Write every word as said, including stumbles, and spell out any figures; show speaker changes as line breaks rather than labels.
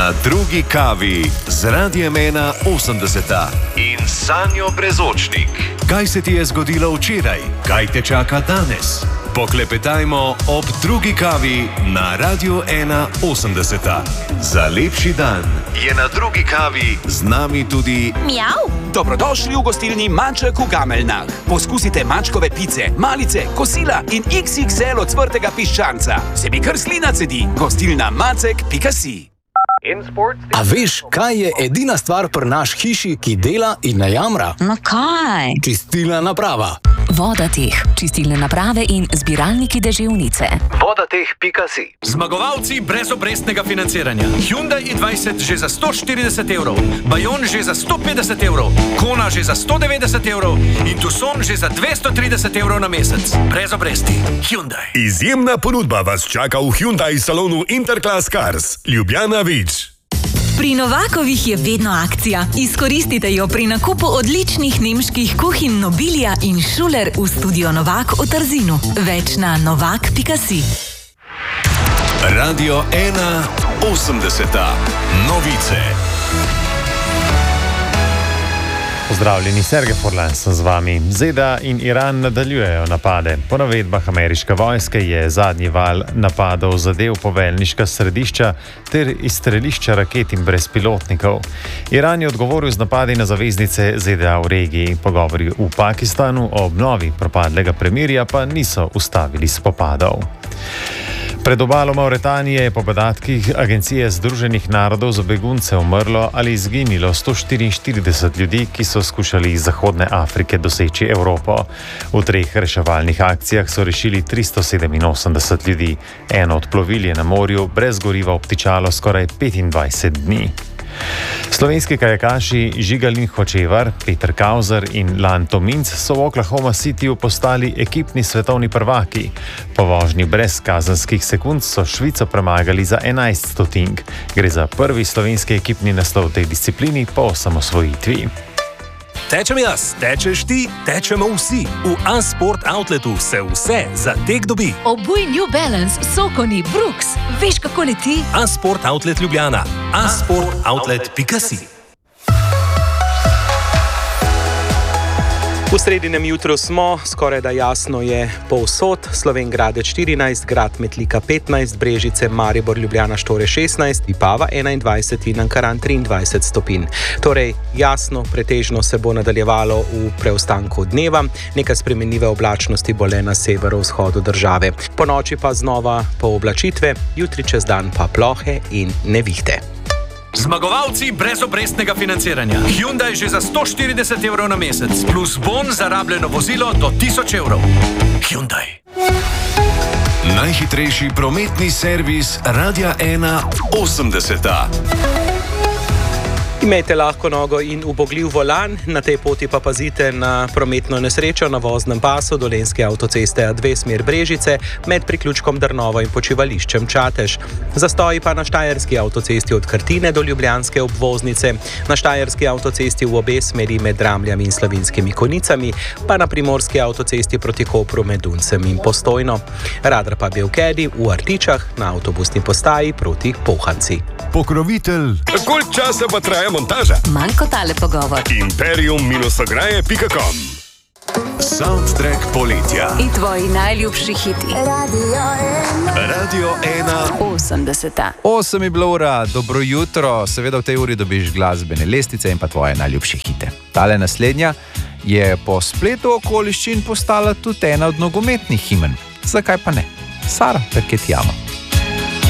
Na drugi kavi z Radiem ena osemdeset in Sanjo Brezočnik. Kaj se ti je zgodilo včeraj? Kaj te čaka danes? Poklepetajmo ob drugi kavi na Radiu ena osemdeset. Za lepši dan je na drugi kavi z nami tudi
Mjav.
Dobrodošli v gostilni Maček v Gameljnah. Poskusite mačkove pice, malice, kosila in iks iks el ocvrtega piščanca. Se mi kar slina cedi. Gostilna macek pika si.
A veš, kaj je edina stvar pri naš hiši, ki dela in ne jamra?
No kaj?
Čistilna naprava.
Vodateh, čistilne naprave in zbiralniki deževnice.
Vodateh pika si.
Zmagovalci brezobrestnega financiranja. Hyundai i dvajset že za sto štirideset evrov, Bayon že za sto petdeset evrov, Kona že za sto devetdeset evrov in Tucson že za dvesto trideset evrov na mesec. Brez obresti. Hyundai.
Izjemna ponudba vas čaka v Hyundai salonu Interclass Cars. Ljubljana Vič.
Pri Novakovih je vedno akcija. Izkoristite jo pri nakupu odličnih nemških kuhinj Nobilia in Schuler v studio Novak v Trzinu. Več na novak pika si.
Radio ena osemdeset. Novice.
Pozdravljeni, Sergej Forlan sem z vami. ZDA in Iran nadaljujejo napade. Po navedbah ameriške vojske je zadnji val napadov zadel poveljniška središča ter izstrelišča raket in brezpilotnikov. Iran je odgovoril z napadi na zaveznice ZDA v regiji. Pogovori v Pakistanu o obnovi propadlega premirja pa niso ustavili spopadov. Pred obalo Mauretanije je po podatkih Agencije Združenih narodov za begunce umrlo ali izginilo sto štiriinštirideset ljudi, ki so skušali iz Zahodne Afrike doseči Evropo. V treh reševalnih akcijah so rešili tristo sedeminosemdeset ljudi. Eno od plovil je na morju brez goriva obtičalo skoraj petindvajset dni. Slovenski kajakaši Žigalin Hočevar, Peter Kauzer in Lan Tominc so v Oklahoma Cityju postali ekipni svetovni prvaki. Po vožnji brez kazenskih sekund so Švico premagali za enajst stotink. Gre za prvi slovenski ekipni naslov v tej disciplini po osamosvojitvi.
Tečem jaz, tečeš ti, tečemo vsi. V A-Sport Outletu se vse za tek dobi.
Obuj New Balance, Sokoni, Brooks. Veš, kako leti?
A-Sport Outlet Ljubljana. a sport outlet pika si.
V sredinem jutru smo, skoraj da jasno je povsod, Slovenj Gradec štirinajst, Grad Metlika petnajst, Brežice, Maribor, Ljubljana Štore šestnajst, Vipava enaindvajset in Ankaran triindvajset stopinj. Torej, jasno, pretežno se bo nadaljevalo v preostanku dneva, nekaj spremenljive oblačnosti bo le na severovzhodu države. Po noči pa znova pooblačitve, jutri čez dan pa plohe in nevihte.
Zmagovalci brezobrestnega financiranja. Hyundai že za sto štirideset evrov na mesec, plus bon za rabljeno vozilo do tisoč evrov. Hyundai.
Najhitrejši prometni servis Radia ena osemdeset.
Imejte lahko nogo in ubogljiv volan, na tej poti pa pazite na prometno nesrečo na voznem pasu Dolenjske avtoceste A dve smer Brežice med priključkom Drnovo in počivališčem Čatež. Zastoji pa na Štajerski avtocesti od Krtine do Ljubljanske obvoznice, na Štajerski avtocesti v obe smeri med Dramljami in Slavinskimi Konicami, pa na Primorski avtocesti proti Kopru med Duncem in Postojno. Radar pa bi v Kedi v Artičah na avtobusni postaji proti Pohanci.
Pokrovitelj. Koliko časa pa traja montaža?
Manj kot tale pogovor.
imperium ograje pika com.
Soundtrack poletja.
In tvoji najljubši hiti.
Radio ena
osemdeset.
Osem je bilo ura, dobro jutro. Seveda v tej uri dobiš glasbene lestice in pa tvoje najljubše hite. Tale naslednja je po spletu okoliščin postala tudi ena od nogometnih himen. Zakaj pa ne? Sara, perché ti amo.